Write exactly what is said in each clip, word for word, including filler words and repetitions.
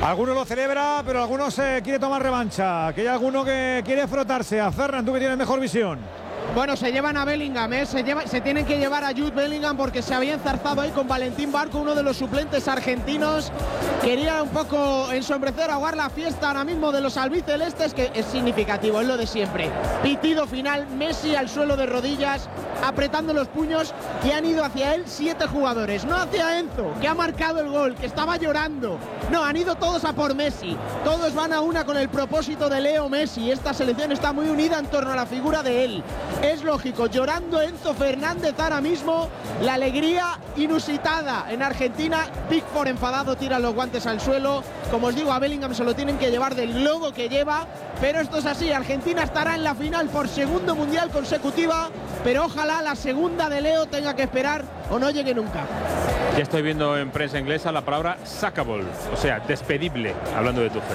Algunos lo celebra, pero algunos eh, quiere tomar revancha. Que hay alguno que quiere frotarse. A Ferran, tú que tienes mejor visión. Bueno, se llevan a Bellingham, ¿eh? se, lleva, se tienen que llevar a Jude Bellingham porque se había enzarzado ahí con Valentín Barco, uno de los suplentes argentinos. Quería un poco ensombrecer, ahogar la fiesta ahora mismo de los albicelestes, que es significativo, es lo de siempre. Pitido final, Messi al suelo de rodillas, apretando los puños, y han ido hacia él siete jugadores, no hacia Enzo, que ha marcado el gol, que estaba llorando. No, han ido todos a por Messi. Todos van a una con el propósito de Leo Messi. Esta selección está muy unida en torno a la figura de él. Es lógico, llorando Enzo Fernández ahora mismo, la alegría inusitada en Argentina. Pickford enfadado tira los guantes al suelo. Como os digo, a Bellingham se lo tienen que llevar del logo que lleva, pero esto es así. Argentina estará en la final por segundo mundial consecutiva, pero ojalá la segunda de Leo tenga que esperar o no llegue nunca. Ya estoy viendo en prensa inglesa la palabra sackable, o sea, despedible, hablando de Tuchel.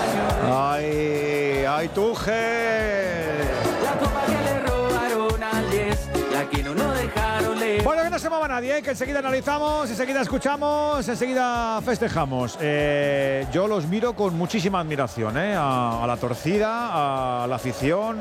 ¡Ay, ay, Tuchel! Bueno, que no se mueva nadie, ¿eh? Que enseguida analizamos, enseguida escuchamos, enseguida festejamos. Eh, yo los miro con muchísima admiración, ¿eh? a, a la torcida, a la afición,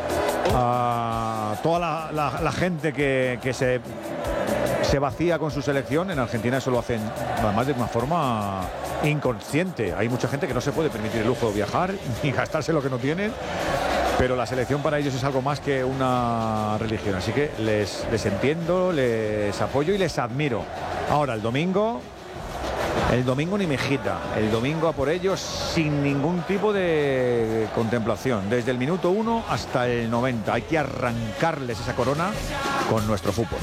a toda la, la, la gente que, que se, se vacía con su selección. En Argentina eso lo hacen además de una forma inconsciente. Hay mucha gente que no se puede permitir el lujo de viajar ni gastarse lo que no tienen. Pero la selección para ellos es algo más que una religión. Así que les, les entiendo, les apoyo y les admiro. Ahora, el domingo, el domingo ni mejita. El domingo a por ellos sin ningún tipo de contemplación. Desde el minuto uno hasta el noventa. Hay que arrancarles esa corona con nuestro fútbol.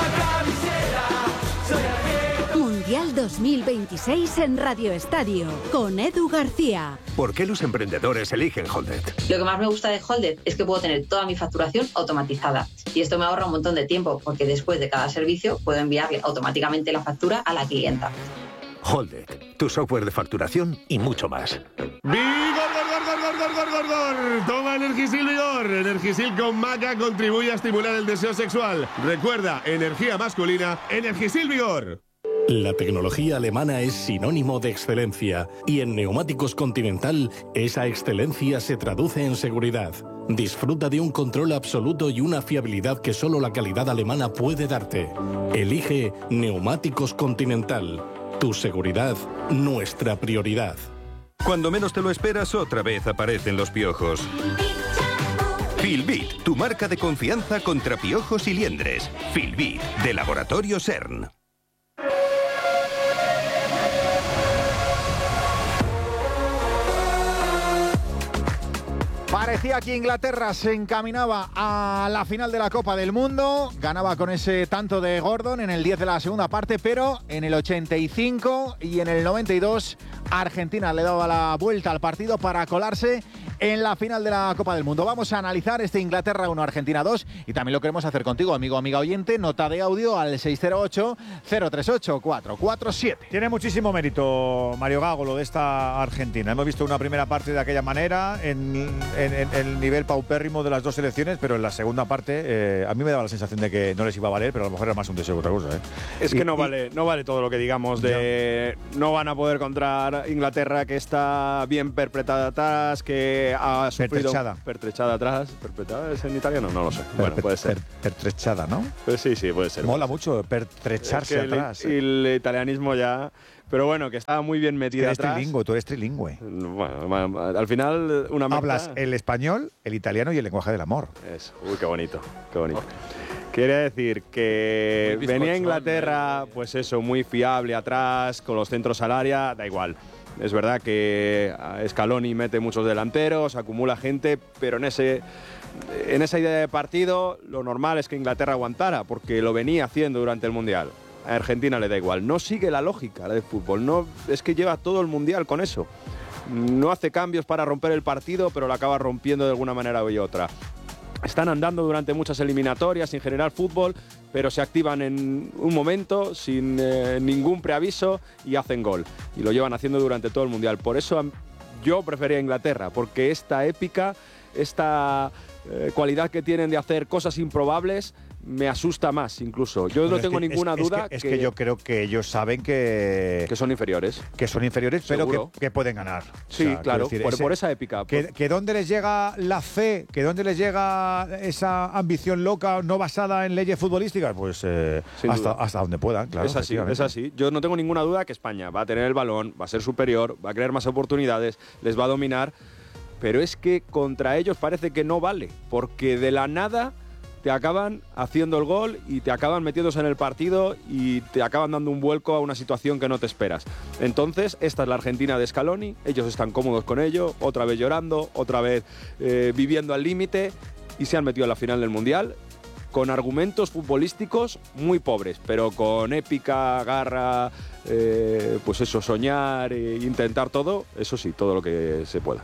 Mundial dos mil veintiséis en Radio Estadio, con Edu García. ¿Por qué los emprendedores eligen Holded? Lo que más me gusta de Holded es que puedo tener toda mi facturación automatizada. Y esto me ahorra un montón de tiempo, porque después de cada servicio puedo enviarle automáticamente la factura a la clienta. Holded, tu software de facturación y mucho más. ¡Vigor, gor, gor, gor, gor, gor, gor, gor! Toma Energisil Vigor. Energisil con maca contribuye a estimular el deseo sexual. Recuerda, energía masculina, Energisil Vigor. La tecnología alemana es sinónimo de excelencia y en Neumáticos Continental esa excelencia se traduce en seguridad. Disfruta de un control absoluto y una fiabilidad que solo la calidad alemana puede darte. Elige Neumáticos Continental. Tu seguridad, nuestra prioridad. Cuando menos te lo esperas, otra vez aparecen los piojos. Filbit, tu marca de confianza contra piojos y liendres. Filbit, de Laboratorio CERN. Parecía que Inglaterra se encaminaba a la final de la Copa del Mundo, ganaba con ese tanto de Gordon en el diez de la segunda parte, pero en el ochenta y cinco y en el noventa y dos Argentina le daba la vuelta al partido para colarse en la final de la Copa del Mundo. Vamos a analizar este Inglaterra uno, Argentina dos y también lo queremos hacer contigo, amigo, amiga oyente. Nota de audio al seis cero ocho, cero tres ocho, cuatro cuatro siete. Tiene muchísimo mérito, Mario Gago, lo de esta Argentina. Hemos visto una primera parte de aquella manera, en, en, en el nivel paupérrimo de las dos selecciones, pero en la segunda parte eh, a mí me daba la sensación de que no les iba a valer, pero a lo mejor era más un deseo que otra cosa. ¿eh? Es y, que no y, vale, no vale todo lo que digamos de ya. No van a poder contra Inglaterra, que está bien perpetrada atrás, que ha sufrido pertrechada, pertrechada atrás, perpetrada es en italiano, no lo sé. Per, bueno, puede ser. Per, pertrechada, ¿no? Pues sí, sí, puede ser. Mola mucho pertrecharse es que atrás. El, ¿eh? el italianismo ya. Pero bueno, que estaba muy bien metida eres atrás. Trilingüe, tú eres trilingüe. Bueno, al final una mezcla. Hablas el español, el italiano y el lenguaje del amor. Eso. Uy, qué bonito, qué bonito. Quería decir que venía a Inglaterra, pues eso, muy fiable atrás, con los centros al área, da igual. Es verdad que Scaloni mete muchos delanteros, acumula gente, pero en ese, en esa idea de partido lo normal es que Inglaterra aguantara, porque lo venía haciendo durante el Mundial. A Argentina le da igual, no sigue la lógica del fútbol, no, es que lleva todo el Mundial con eso. No hace cambios para romper el partido, pero lo acaba rompiendo de alguna manera u otra. Están andando durante muchas eliminatorias sin generar fútbol, pero se activan en un momento sin eh, ningún preaviso y hacen gol. Y lo llevan haciendo durante todo el Mundial. Por eso yo prefería Inglaterra, porque esta épica, esta eh, cualidad que tienen de hacer cosas improbables, me asusta más incluso. Yo Bueno, no tengo es que, ninguna es, duda es que, es que, que yo creo que ellos saben que que son inferiores. que son inferiores, pero Seguro. que, que pueden ganar. Sí, O sea, claro, quiero decir, por, ese- por esa épica. que, que dónde les llega la fe, que dónde les llega esa ambición loca no basada en leyes futbolísticas, pues eh, Sin hasta, duda. hasta donde puedan, claro. es así, efectivamente. es así. Yo no tengo ninguna duda que España va a tener el balón, va a ser superior, va a crear más oportunidades, les va a dominar, pero es que contra ellos parece que no vale, porque de la nada te acaban haciendo el gol y te acaban metiéndose en el partido y te acaban dando un vuelco a una situación que no te esperas. Entonces, esta es la Argentina de Scaloni, ellos están cómodos con ello, otra vez llorando, otra vez eh, viviendo al límite, y se han metido a la final del Mundial con argumentos futbolísticos muy pobres, pero con épica, garra, eh, pues eso, soñar e intentar todo, eso sí, todo lo que se pueda.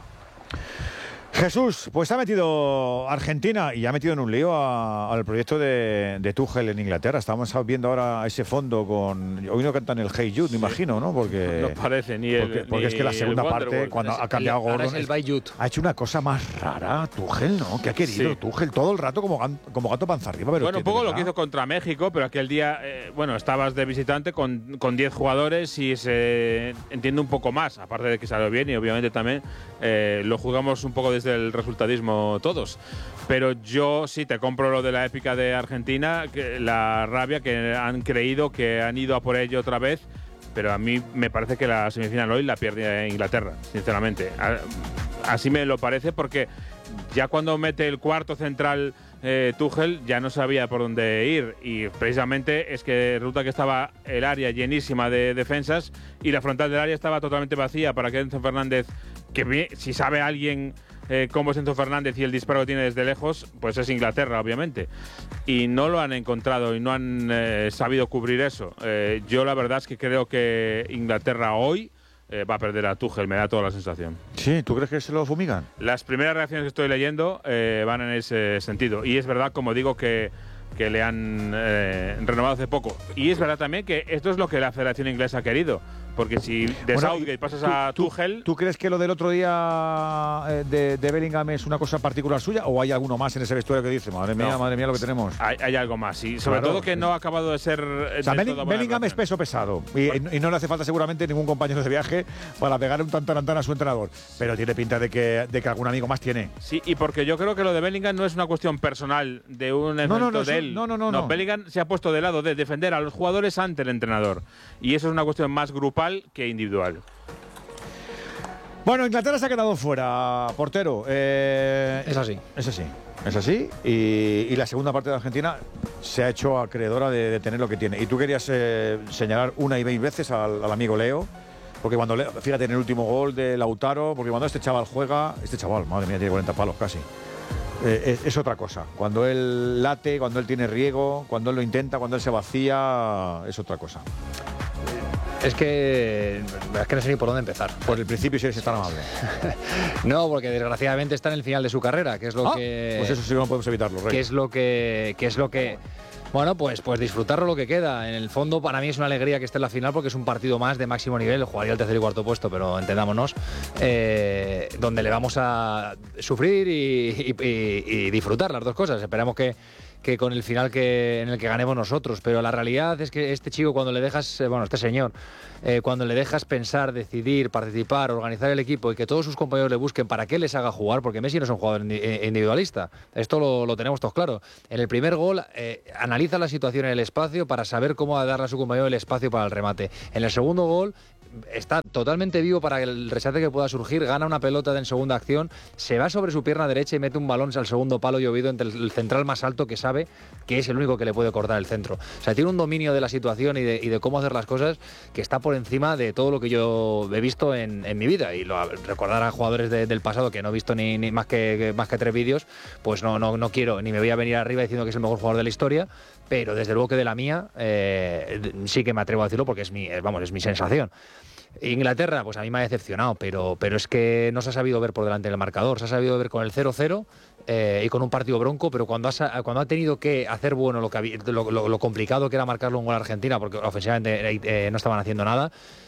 Jesús, pues ha metido Argentina y ha metido en un lío a- al proyecto de, de Tuchel en Inglaterra. Estamos viendo ahora ese fondo con... Hoy no cantan el Hey Jude, me imagino, ¿no? Porque, No parece ni el. porque, porque ni es que la el segunda parte, Wonderwall. cuando Es ha cambiado el- Gordon, ahora es el es- Bayut. ha hecho una cosa más rara Tuchel, ¿no? Que ha querido Sí. Tuchel todo el rato como, gan- como gato panza arriba. Pero Bueno, que un poco de lo que verdad- hizo contra México, pero aquel día, eh, bueno, estabas de visitante con con diez jugadores y se entiende un poco más, aparte de que salió bien y obviamente también eh, lo jugamos un poco desde el resultadismo todos. Pero yo sí te compro lo de la épica de Argentina, que la rabia que han creído que han ido a por ello otra vez, pero a mí me parece que la semifinal hoy la pierde Inglaterra, sinceramente. A- Así me lo parece porque ya cuando mete el cuarto central eh, Tuchel ya no sabía por dónde ir y precisamente es que resulta que estaba el área llenísima de defensas y la frontal del área estaba totalmente vacía para que Enzo Fernández, que vi- si sabe alguien eh, cómo es Enzo Fernández y el disparo que tiene desde lejos, pues es Inglaterra, obviamente. Y no lo han encontrado y no han eh, sabido cubrir eso. Eh, yo la verdad es que creo que Inglaterra hoy eh, va a perder a Tuchel, me da toda la sensación. Sí, ¿tú crees que se lo fumigan? Las primeras reacciones que estoy leyendo eh, van en ese sentido. Y es verdad, como digo, que, que le han eh, renovado hace poco. Y es verdad también que esto es lo que la Federación Inglesa ha querido. Porque si de Bueno, Southgate pasas ¿tú- a tú- Tuchel… ¿Tú crees que lo del otro día eh, de, de Bellingham es una cosa particular suya o hay alguno más en ese vestuario que dice, madre mía, No. madre mía lo que tenemos? Hay, hay algo más, y sobre Claro. todo que no ha acabado de ser… eh, O sea, del Belling- todo buena Bellingham es relación. peso pesado y, y no le hace falta seguramente ningún compañero de viaje para pegar un tantarantán a su entrenador, pero tiene pinta de que, de que algún amigo más tiene. Sí, y porque yo creo que lo de Bellingham no es una cuestión personal de un evento no, no, de eso- él. no, no, no, no. Bellingham se ha puesto de lado de defender a los jugadores ante el entrenador. Y eso es una cuestión más grupal que individual. Bueno, Inglaterra se ha quedado fuera, portero. Eh, Es así. Es así. Es así. Y, y la segunda parte de Argentina se ha hecho acreedora de, de tener lo que tiene. Y tú querías eh, señalar una y veinte veces al, al amigo Leo. Porque cuando, Leo, fíjate, en el último gol de Lautaro, porque cuando este chaval juega, este chaval, madre mía, tiene cuarenta palos casi. Eh, es, es otra cosa. Cuando él late, cuando él tiene riego, cuando él lo intenta, cuando él se vacía, es otra cosa. Es que, es que no sé ni por dónde empezar. Por el principio, si eres tan amable. No, porque desgraciadamente está en el final de su carrera, que es lo Ah, que… pues eso sí que no podemos evitarlo, Rey. que es lo que, que es lo que… Bueno, pues, pues disfrutarlo lo que queda. En el fondo, para mí es una alegría que esté en la final porque es un partido más de máximo nivel. Jugaría el tercer y cuarto puesto, pero entendámonos. Eh, donde le vamos a sufrir y, y- y- y disfrutar las dos cosas. Esperamos que, que con el final que, en el que ganemos nosotros. Pero la realidad es que este chico, cuando le dejas, eh, bueno, este señor, eh, cuando le dejas pensar, decidir, participar, organizar el equipo y que todos sus compañeros le busquen para que les haga jugar, porque Messi no es un jugador indi- eh, individualista. Esto lo, lo tenemos todos claro. En el primer gol, eh, analiza la situación en el espacio para saber cómo darle a su compañero el espacio para el remate. En el segundo gol, está totalmente vivo para el rescate que pueda surgir, gana una pelota en segunda acción, se va sobre su pierna derecha y mete un balón al segundo palo llovido entre el central más alto que sabe que es el único que le puede cortar el centro. O sea, tiene un dominio de la situación y de, y de cómo hacer las cosas que está por encima de todo lo que yo he visto en, en mi vida. Y lo, recordar a jugadores de- del pasado que no he visto ni, ni más, que, que- más que tres vídeos, pues no, no, no quiero, ni me voy a venir arriba diciendo que es el mejor jugador de la historia, pero desde luego que de la mía eh, sí que me atrevo a decirlo porque es mi, eh, vamos, es mi sensación. Inglaterra, pues a mí me ha decepcionado, pero, pero es que no se ha sabido ver por delante del marcador, se ha sabido ver con el cero cero eh, y con un partido bronco, pero cuando, has, cuando ha tenido que hacer bueno lo, que había- lo, lo- lo complicado que era marcarlo un gol a Argentina, porque ofensivamente eh, no estaban haciendo nada,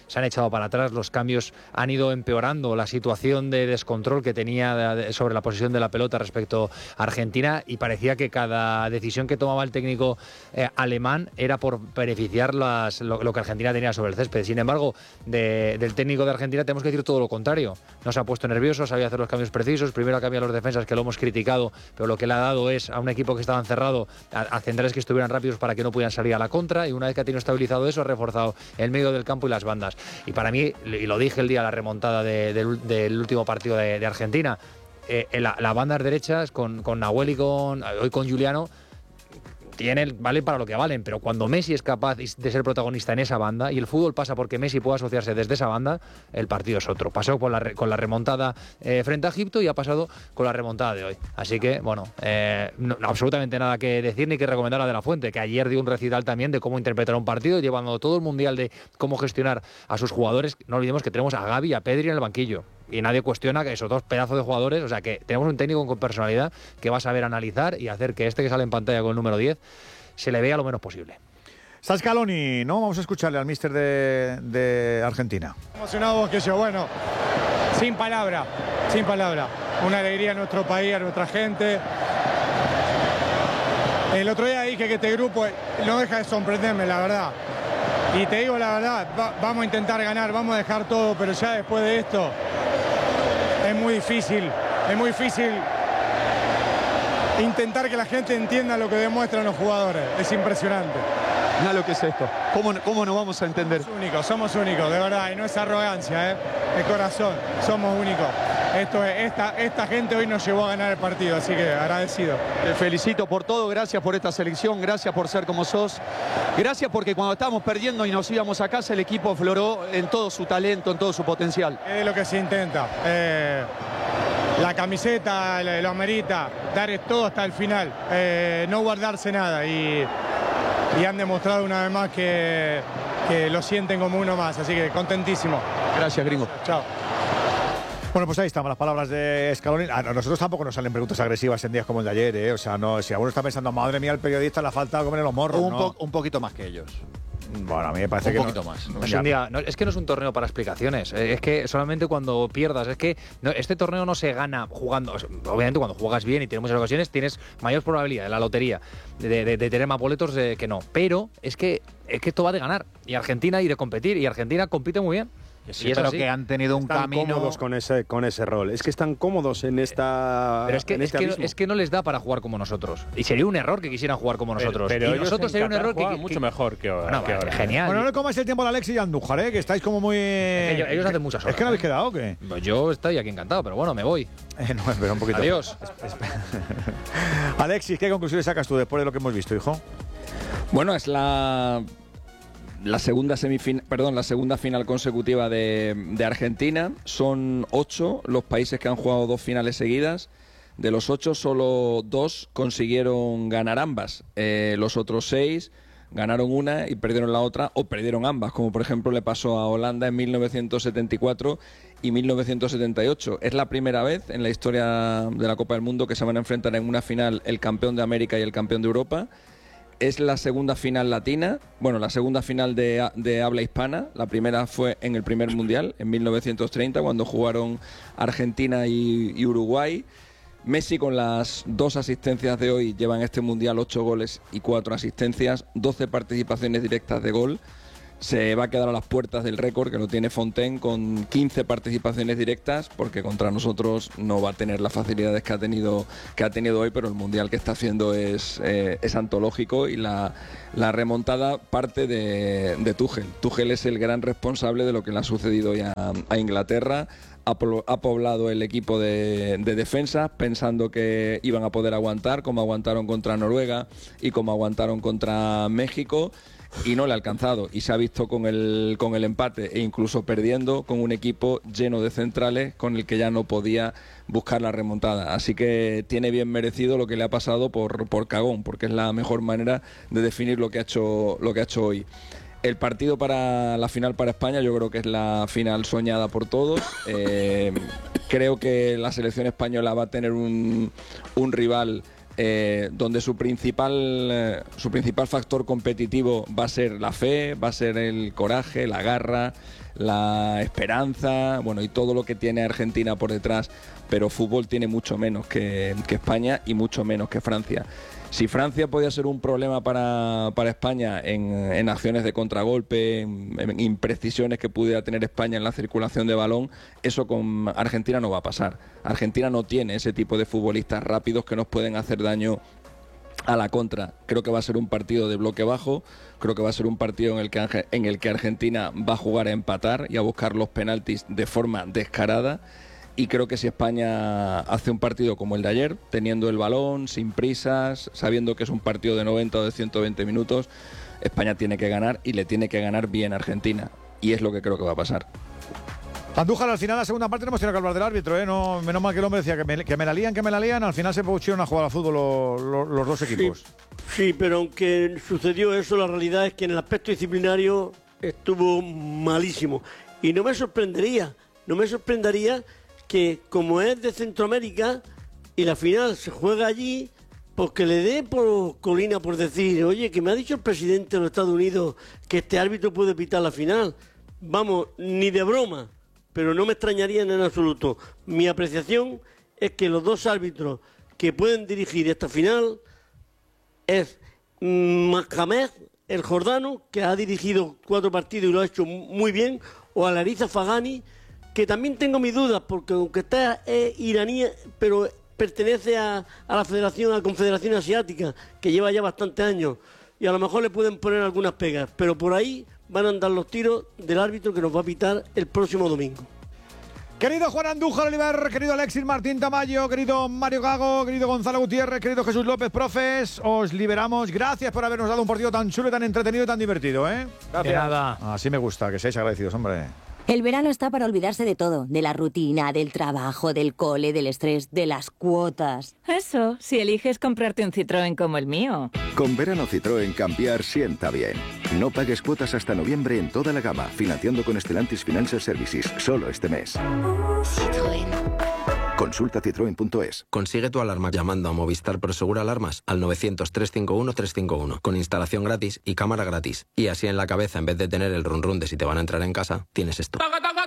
se han echado para atrás, los cambios han ido empeorando la situación de descontrol que tenía sobre la posición de la pelota respecto a Argentina, y parecía que cada decisión que tomaba el técnico eh, alemán era por beneficiar las, lo, lo que Argentina tenía sobre el césped. Sin embargo, de, del técnico de Argentina tenemos que decir todo lo contrario. No se ha puesto nervioso, sabía hacer los cambios precisos, primero ha cambiado los defensas, que lo hemos criticado, pero lo que le ha dado es a un equipo que estaba encerrado, a, a centrales que estuvieran rápidos para que no pudieran salir a la contra, y una vez que ha tenido estabilizado eso, ha reforzado el medio del campo y las bandas. Y para mí, y lo dije el día de la remontada de, de, del último partido de, de Argentina, eh, la, las bandas derechas con, con Nahuel y con, hoy con Juliano, tienen, valen para lo que valen, pero cuando Messi es capaz de ser protagonista en esa banda, y el fútbol pasa porque Messi puede asociarse desde esa banda, el partido es otro. Pasó con la, con la remontada eh, frente a Egipto y ha pasado con la remontada de hoy. Así que, bueno, eh, no, absolutamente nada que decir ni que recomendar a De La Fuente, que ayer dio un recital también de cómo interpretar un partido, llevando todo el mundial de cómo gestionar a sus jugadores. No olvidemos que tenemos a Gavi y a Pedri en el banquillo, y nadie cuestiona que esos dos pedazos de jugadores, o sea que tenemos un técnico con personalidad que va a saber analizar y hacer que este que sale en pantalla con el número diez se le vea lo menos posible. Está Scaloni, ¿no? Vamos a escucharle al míster de, de Argentina. Emocionado que yo, bueno, sin palabra, sin palabra. Una alegría a nuestro país, a nuestra gente. El otro día dije que este grupo no deja de sorprenderme, la verdad. Y te digo la verdad, va, vamos a intentar ganar, vamos a dejar todo, pero ya después de esto es muy difícil, es muy difícil intentar que la gente entienda lo que demuestran los jugadores. Es impresionante. Mira lo que es esto. ¿Cómo, cómo nos vamos a entender? Somos únicos, somos únicos, de verdad, y no es arrogancia, ¿eh? De corazón, somos únicos. Esto es, esta, esta gente hoy nos llevó a ganar el partido, así que agradecido. Te felicito por todo, gracias por esta selección, gracias por ser como sos. Gracias porque cuando estábamos perdiendo y nos íbamos a casa, el equipo afloró en todo su talento, en todo su potencial. Es lo que se intenta. Eh, la camiseta lo amerita, dar todo hasta el final, eh, no guardarse nada. Y, y han demostrado una vez más que, que lo sienten como uno más, así que contentísimo. Gracias, gringo. Chao. Bueno, pues ahí están las palabras de Scaloni. A nosotros tampoco nos salen preguntas agresivas en días como el de ayer, ¿eh? O sea, no, si alguno está pensando, madre mía, el periodista le ha faltado comer los morros, un, ¿no? po un poquito más que ellos. Bueno, a mí me parece un que Un poquito no, más. No es, un día, no, es que no es un torneo para explicaciones. Es que solamente cuando pierdas. Es que no, este torneo no se gana jugando. Obviamente, cuando juegas bien y tienes muchas ocasiones, tienes mayor probabilidad en la lotería de, de, de tener más boletos de, que no. Pero es que, es que esto va de ganar. Y Argentina y de competir. Y Argentina compite muy bien. Sí, pero que han tenido un están camino cómodos con ese con ese rol. Es que están cómodos en esta. Pero es que, en es, este que abismo. es que no les da para jugar como nosotros. Y sería un error que quisieran jugar como nosotros. Pero, pero y nosotros sería un error que, que mucho mejor que ahora. Bueno, que ahora. Genial. Bueno, no le comáis el tiempo a Alexis y a Andújar, ¿eh? Que estáis como muy. Es que ellos, ellos hacen muchas horas. ¿Es que no habéis quedado o qué? Pues yo estoy aquí encantado, pero bueno, me voy. Eh, no, espera un poquito. Adiós. Alexis, ¿qué conclusiones sacas tú después de lo que hemos visto, hijo? Bueno, es la. La segunda semifin perdón, la segunda final consecutiva de, de Argentina. Son ocho los países que han jugado dos finales seguidas. De los ocho, solo dos consiguieron ganar ambas. Eh, los otros seis ganaron una y perdieron la otra, o perdieron ambas, como por ejemplo le pasó a Holanda en mil novecientos setenta y cuatro y mil novecientos setenta y ocho. Es la primera vez en la historia de la Copa del Mundo que se van a enfrentar en una final el campeón de América y el campeón de Europa. Es la segunda final latina, bueno, la segunda final de, de habla hispana. La primera fue en el primer mundial, en mil novecientos treinta, cuando jugaron Argentina y, y Uruguay. Messi, con las dos asistencias de hoy, lleva en este mundial ocho goles y cuatro asistencias, doce participaciones directas de gol. Se va a quedar a las puertas del récord que lo tiene Fontaine con quince participaciones directas, porque contra nosotros no va a tener las facilidades que ha tenido, que ha tenido hoy, pero el mundial que está haciendo es, eh, es antológico, y la, la remontada parte de, de Tuchel. Tuchel es el gran responsable de lo que le ha sucedido ya a Inglaterra. Ha, ha poblado el equipo de, de defensa pensando que iban a poder aguantar, como aguantaron contra Noruega y como aguantaron contra México, y no le ha alcanzado, y se ha visto con el, con el empate e incluso perdiendo con un equipo lleno de centrales con el que ya no podía buscar la remontada. Así que tiene bien merecido lo que le ha pasado por, por cagón, porque es la mejor manera de definir lo que ha hecho, lo que ha hecho hoy. El partido para la final para España yo creo que es la final soñada por todos. Eh, creo que la selección española va a tener un, un rival eh, donde su principal, eh, su principal factor competitivo va a ser la fe, va a ser el coraje, la garra, la esperanza, bueno, y todo lo que tiene Argentina por detrás, pero fútbol tiene mucho menos que, que España y mucho menos que Francia. Si Francia podía ser un problema para, para España en, en acciones de contragolpe, en, en imprecisiones que pudiera tener España en la circulación de balón, eso con Argentina no va a pasar. Argentina no tiene ese tipo de futbolistas rápidos que nos pueden hacer daño a la contra. Creo que va a ser un partido de bloque bajo, creo que va a ser un partido en el que, en el que Argentina va a jugar a empatar y a buscar los penaltis de forma descarada. Y creo que si España hace un partido como el de ayer, teniendo el balón, sin prisas, sabiendo que es un partido de noventa o de ciento veinte minutos, España tiene que ganar y le tiene que ganar bien a Argentina. Y es lo que creo que va a pasar. Andújar, al final, la segunda parte, no hemos tenido que hablar del árbitro, ¿eh? No, menos mal que el hombre decía que me, que me la lían, que me la lían. Al final se pusieron a jugar al fútbol los, los, los dos equipos. Sí, sí, pero aunque sucedió eso, la realidad es que en el aspecto disciplinario estuvo malísimo. Y no me sorprendería, no me sorprendería que como es de Centroamérica y la final se juega allí, pues que le dé por colina por decir, oye, que me ha dicho el presidente de los Estados Unidos que este árbitro puede pitar la final. Vamos, ni de broma, pero no me extrañaría en absoluto. Mi apreciación es que los dos árbitros que pueden dirigir esta final es Mohamed, el jordano, que ha dirigido cuatro partidos y lo ha hecho muy bien, o Alariza Fagani, que también tengo mis dudas, porque aunque está eh, iraní, pero pertenece a, a la Federación, a la Confederación Asiática, que lleva ya bastantes años, y a lo mejor le pueden poner algunas pegas, pero por ahí van a andar los tiros del árbitro que nos va a pitar el próximo domingo. Querido Juan Andújar Oliver, querido Alexis Martín Tamayo, querido Mario Gago, querido Gonzalo Gutiérrez, querido Jesús López, profes, os liberamos. Gracias por habernos dado un partido tan chulo, tan entretenido y tan divertido, ¿eh? Gracias. De nada. Así me gusta, que seáis agradecidos, hombre. El verano está para olvidarse de todo, de la rutina, del trabajo, del cole, del estrés, de las cuotas. Eso, si eliges comprarte un Citroën como el mío. Con verano Citroën cambiar sienta bien. No pagues cuotas hasta noviembre en toda la gama, financiando con Stellantis Financial Services, solo este mes. Citroën. Consulta citroen punto es. Consigue tu alarma llamando a Movistar Prosegur Alarmas al novecientos, trescientos cincuenta y uno, trescientos cincuenta y uno, con instalación gratis y cámara gratis. Y así en la cabeza, en vez de tener el run run de si te van a entrar en casa, tienes esto.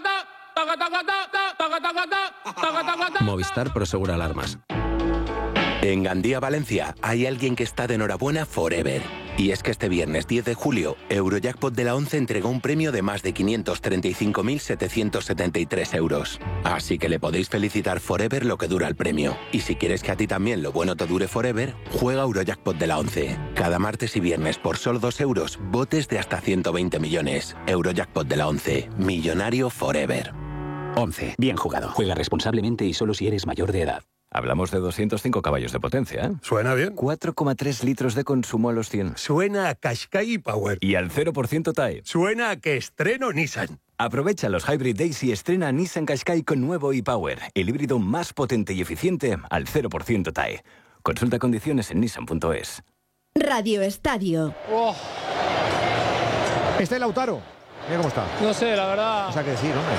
Movistar Prosegur Alarmas. En Gandía, Valencia, hay alguien que está de enhorabuena forever. Y es que este viernes diez de julio, Eurojackpot de la once entregó un premio de más de quinientos treinta y cinco mil setecientos setenta y tres euros. Así que le podéis felicitar forever lo que dura el premio. Y si quieres que a ti también lo bueno te dure forever, juega Eurojackpot de la once. Cada martes y viernes por solo dos euros, botes de hasta ciento veinte millones. Eurojackpot de la once. Millonario forever. once. Bien jugado. Juega responsablemente y solo si eres mayor de edad. Hablamos de doscientos cinco caballos de potencia, ¿eh? ¿Suena bien? cuatro coma tres litros de consumo a los cien. Suena a Qashqai Power. Y al cero por ciento T A E. Suena a que estreno Nissan. Aprovecha los Hybrid Days y estrena Nissan Qashqai con nuevo e-Power, el híbrido más potente y eficiente al cero por ciento T A E. Consulta condiciones en nissan punto es. Radio Estadio. Oh. Está el Lautaro. Mira cómo está. No sé, la verdad. O sea, que decir, hombre.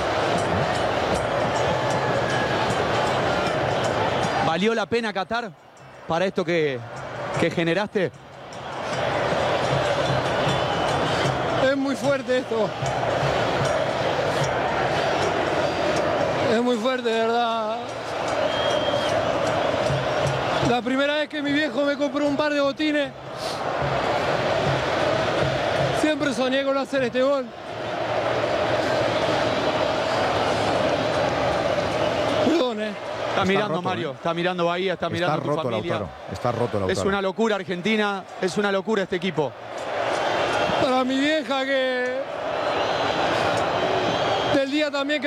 ¿Valió la pena, Qatar, para esto que, que generaste? Es muy fuerte esto. Es muy fuerte, de verdad. La primera vez que mi viejo me compró un par de botines, siempre soñé con hacer este gol. Perdón, eh. Está mirando roto, Mario, ¿eh? está mirando Bahía, está, está mirando tu roto, familia. Lautaro. Está roto, Lautaro. Es una locura Argentina, es una locura este equipo. Para mi vieja que... Del día también que...